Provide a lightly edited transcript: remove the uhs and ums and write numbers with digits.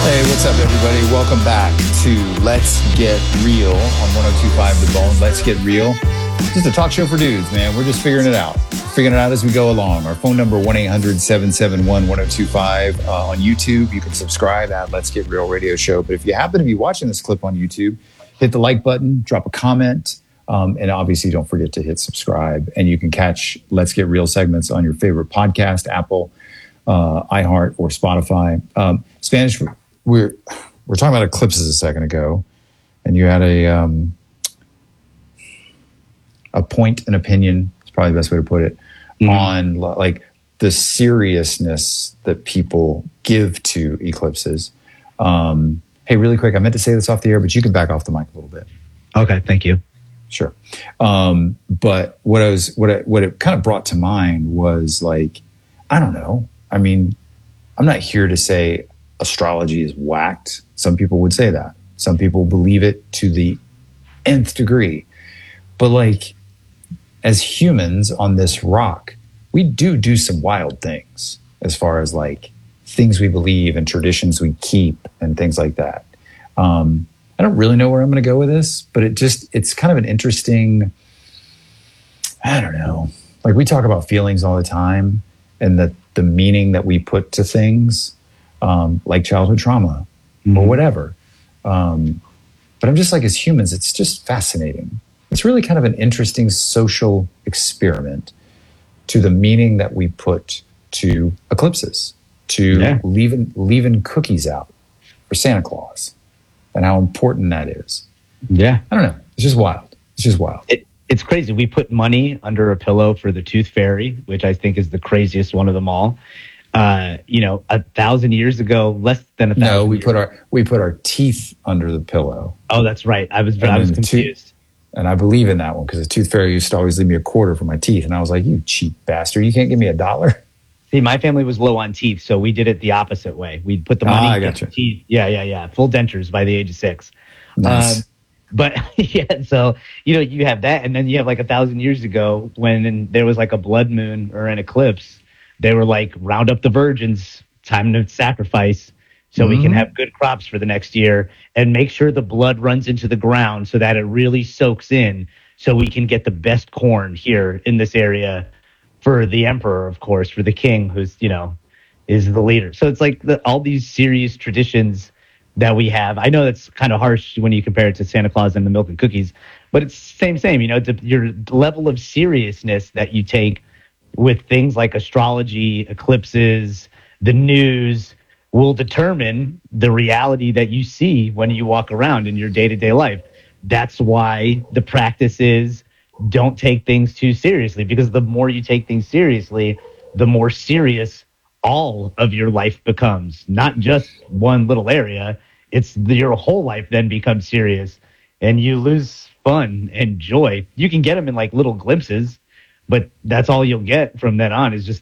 Hey, what's up, everybody? Welcome back to Let's Get Real on 102.5 The Bone. Let's Get Real. Just a talk show for dudes, man. We're just figuring it out. Figuring it out as we go along. Our phone number, 1-800-771-1025. On YouTube, you can subscribe at Let's Get Real Radio Show. But if you happen to be watching this clip on YouTube, hit the like button, drop a comment, and obviously don't forget to hit subscribe. And you can catch Let's Get Real segments on your favorite podcast, Apple, iHeart, or Spotify. Spanish... We're talking about eclipses a second ago, and you had a point, an opinion, it's probably the best way to put it, on like the seriousness that people give to eclipses. Hey, really quick, I meant to say this off the air, but you can back off the mic a little bit. Okay, thank you. Sure. But what it kind of brought to mind was like, I don't know. I mean, I'm not here to say astrology is whacked. Some people would say that. Some people believe it to the nth degree. But like, as humans on this rock, we do some wild things as far as like things we believe and traditions we keep and things like that. I don't really know where I'm going to go with this, but it's kind of an interesting, I don't know. Like, we talk about feelings all the time and the meaning that we put to things. Like childhood trauma or whatever. But I'm just like, as humans, it's just fascinating. It's really kind of an interesting social experiment to the meaning that we put to eclipses, to leaving cookies out for Santa Claus and how important that is. Yeah. I don't know. It's just wild. It's just wild. It's crazy. We put money under a pillow for the tooth fairy, which I think is the craziest one of them all. 1,000 years ago, less than 1,000. No, we put our teeth under the pillow. Oh, that's right. I was confused. And I believe in that one because the tooth fairy used to always leave me a quarter for my teeth, and I was like, "You cheap bastard! You can't give me $1." See, my family was low on teeth, so we did it the opposite way. We'd put the money in the teeth. Yeah. Full dentures by the age of 6. Nice. But yeah, so you have that, and then you have like 1,000 years ago when there was like a blood moon or an eclipse. They were like, round up the virgins, time to sacrifice so we can have good crops for the next year, and make sure the blood runs into the ground so that it really soaks in so we can get the best corn here in this area for the emperor, of course, for the king who's, is the leader. So it's like all these serious traditions that we have. I know that's kind of harsh when you compare it to Santa Claus and the milk and cookies, but it's same, your level of seriousness that you take with things like astrology, eclipses, the news will determine the reality that you see when you walk around in your day-to-day life. That's why the practice is don't take things too seriously, because the more you take things seriously, the more serious all of your life becomes. Not just one little area. It's your whole life then becomes serious, and you lose fun and joy. You can get them in like little glimpses, but that's all you'll get from then on is just